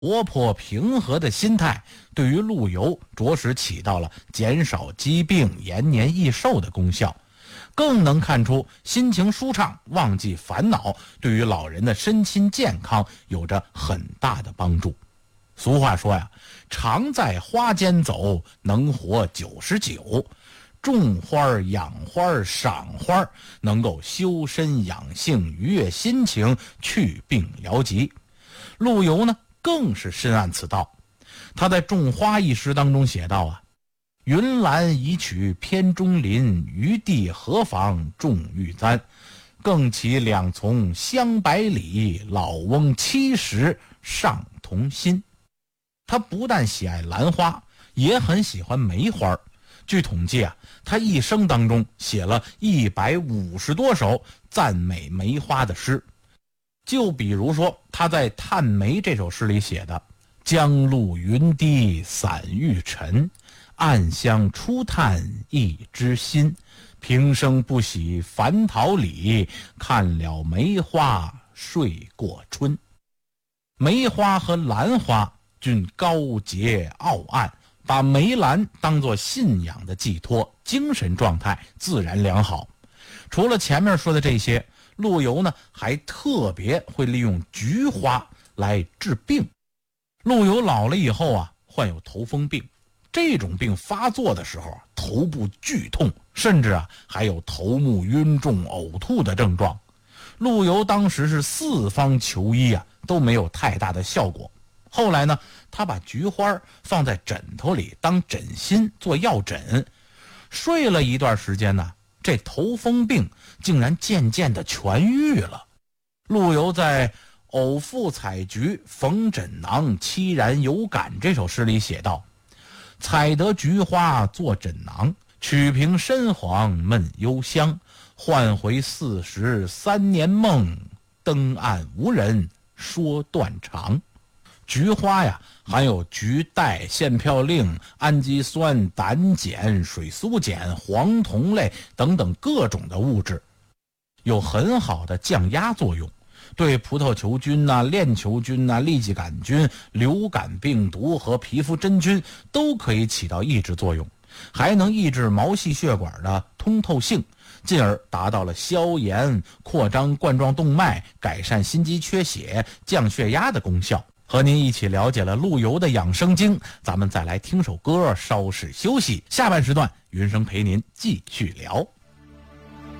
活泼平和的心态对于陆游着实起到了减少疾病、延年益寿的功效，更能看出心情舒畅、忘记烦恼对于老人的身心健康有着很大的帮助。俗话说呀，常在花间走，能活99。种花、养花、赏花，能够修身养性、愉悦心情、去病疗疾。陆游呢，更是深谙此道。他在《种花》一诗当中写道啊：云兰已取偏中林，余地何妨种玉簪。更起两丛香百里，老翁70尚同心。他不但喜爱兰花，也很喜欢梅花。据统计啊，他一生当中写了150多首赞美梅花的诗。就比如说他在《探梅》这首诗里写的：江路云低散欲沉，暗香初探一枝新。平生不喜烦桃李，看了梅花睡过春。梅花和兰花均高洁傲岸，把梅兰当作信仰的寄托，精神状态自然良好。除了前面说的这些，陆游呢还特别会利用菊花来治病。陆游老了以后啊，患有头风病，这种病发作的时候，头部剧痛，甚至还有头目晕重、呕吐的症状。陆游当时是4方求医都没有太大的效果。后来呢，他把菊花放在枕头里当枕芯做药枕，睡了一段时间呢，这头风病竟然渐渐的痊愈了。陆游在《偶复采菊缝枕囊凄然有感》这首诗里写道：采得菊花做枕囊，取平深黄闷幽香。唤回43年梦，登岸无人说断肠。菊花呀，含有菊带、腺嘌呤、氨基酸、胆碱、水苏碱、黄酮类等等各种的物质，有很好的降压作用，对葡萄球菌链球菌痢疾杆菌、流感病毒和皮肤真菌都可以起到抑制作用，还能抑制毛细血管的通透性，进而达到了消炎、扩张冠状动脉、改善心肌缺血、降血压的功效。和您一起了解了陆游的养生经，咱们再来听首歌，稍事休息。下半时段，云生陪您继续聊。